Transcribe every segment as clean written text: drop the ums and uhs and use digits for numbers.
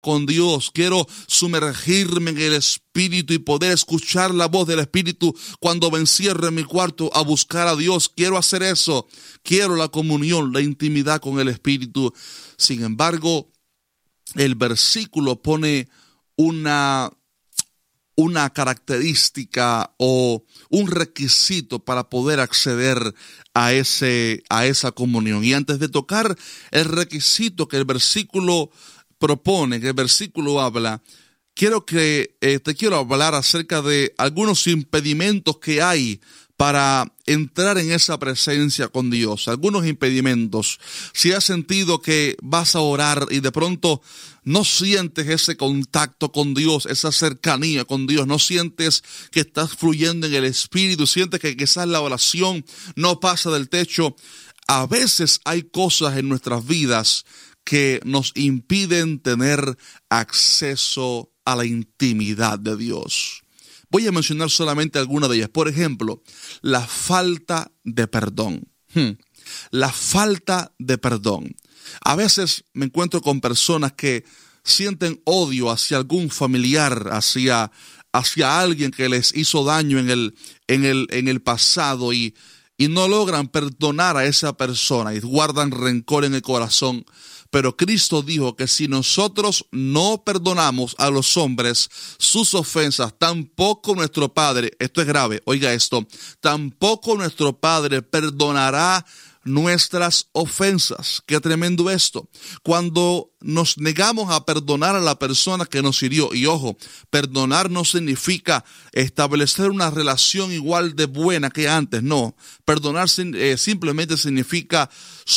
con Dios. Quiero sumergirme en el Espíritu y poder escuchar la voz del Espíritu cuando me encierro en mi cuarto a buscar a Dios. Quiero hacer eso. Quiero la comunión, la intimidad con el Espíritu. Sin embargo, el versículo pone una característica o un requisito para poder acceder a esa comunión. Y antes de tocar el requisito que el versículo propone, que el versículo habla, te quiero hablar acerca de algunos impedimentos que hay para entrar en esa presencia con Dios. Algunos impedimentos. Si has sentido que vas a orar y de pronto no sientes ese contacto con Dios, esa cercanía con Dios, no sientes que estás fluyendo en el Espíritu, sientes que quizás la oración no pasa del techo. A veces hay cosas en nuestras vidas que nos impiden tener acceso a la intimidad de Dios. Voy a mencionar solamente algunas de ellas. Por ejemplo, la falta de perdón. La falta de perdón. A veces me encuentro con personas que sienten odio hacia algún familiar, hacia alguien que les hizo daño en el pasado y no logran perdonar a esa persona y guardan rencor en el corazón. Pero Cristo dijo que si nosotros no perdonamos a los hombres sus ofensas, tampoco nuestro Padre, esto es grave, oiga esto, tampoco nuestro Padre perdonará nuestras ofensas. Qué tremendo esto. Cuando nos negamos a perdonar a la persona que nos hirió, y ojo, perdonar no significa establecer una relación igual de buena que antes, no. Perdonar simplemente significa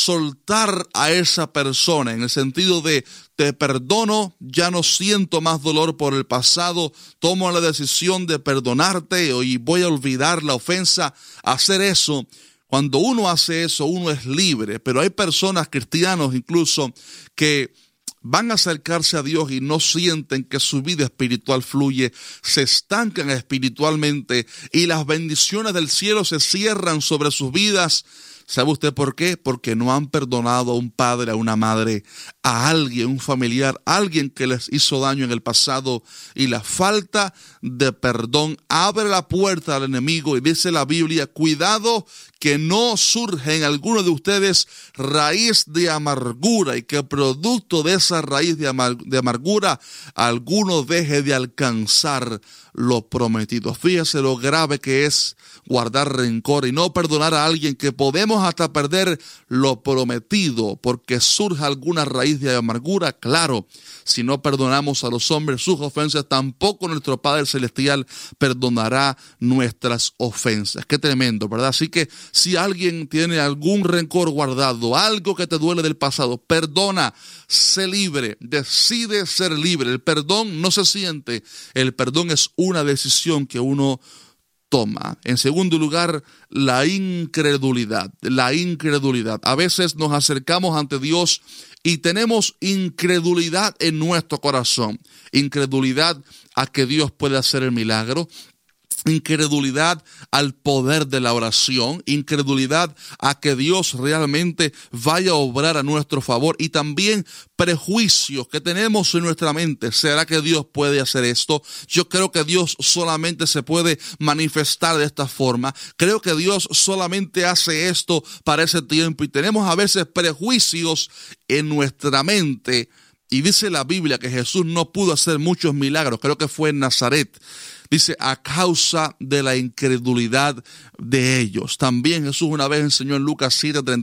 soltar a esa persona, en el sentido de te perdono, ya no siento más dolor por el pasado, tomo la decisión de perdonarte y voy a olvidar la ofensa. Hacer eso, cuando uno hace eso, uno es libre, pero hay personas, cristianos incluso, que van a acercarse a Dios y no sienten que su vida espiritual fluye, se estancan espiritualmente y las bendiciones del cielo se cierran sobre sus vidas. ¿Sabe usted por qué? Porque no han perdonado a un padre, a una madre, a alguien, un familiar, a alguien que les hizo daño en el pasado. Y la falta de perdón abre la puerta al enemigo y dice la Biblia, cuidado que no surja en alguno de ustedes raíz de amargura y que producto de esa raíz de amargura alguno deje de alcanzar lo prometido. Fíjese lo grave que es guardar rencor y no perdonar a alguien, que podemos hasta perder lo prometido porque surja alguna raíz de amargura. Claro, si no perdonamos a los hombres sus ofensas, tampoco nuestro Padre Celestial perdonará nuestras ofensas. Qué tremendo, ¿verdad? Así que si alguien tiene algún rencor guardado, algo que te duele del pasado, perdona, sé libre, decide ser libre. El perdón no se siente, el perdón es una decisión que uno toma. En segundo lugar, la incredulidad. La incredulidad. A veces nos acercamos ante Dios y tenemos incredulidad en nuestro corazón. Incredulidad a que Dios puede hacer el milagro. Incredulidad al poder de la oración, incredulidad a que Dios realmente vaya a obrar a nuestro favor y también prejuicios que tenemos en nuestra mente. ¿Será que Dios puede hacer esto? Yo creo que Dios solamente se puede manifestar de esta forma. Creo que Dios solamente hace esto para ese tiempo y tenemos a veces prejuicios en nuestra mente. Y dice la Biblia que Jesús no pudo hacer muchos milagros, creo que fue en Nazaret. Dice, a causa de la incredulidad de ellos. También Jesús una vez enseñó en Lucas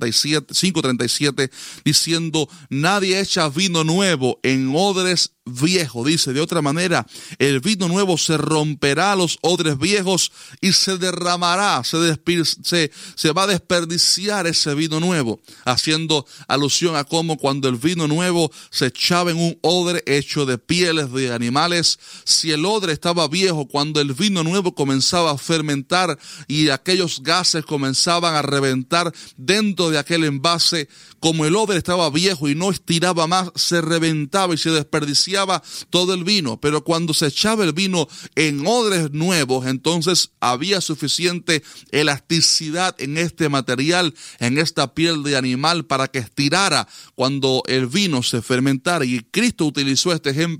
5:37, diciendo, nadie echa vino nuevo en odres viejos. Dice, de otra manera, el vino nuevo se romperá a los odres viejos y se derramará, se va a desperdiciar ese vino nuevo. Haciendo alusión a cómo cuando el vino nuevo se echaba en un odre hecho de pieles de animales, si el odre estaba viejo, cuando el vino nuevo comenzaba a fermentar y aquellos gases comenzaban a reventar dentro de aquel envase, como el odre estaba viejo y no estiraba más, se reventaba y se desperdiciaba todo el vino. Pero cuando se echaba el vino en odres nuevos, entonces había suficiente elasticidad en este material, en esta piel de animal, para que estirara cuando el vino se fermentara. Y Cristo utilizó este ejemplo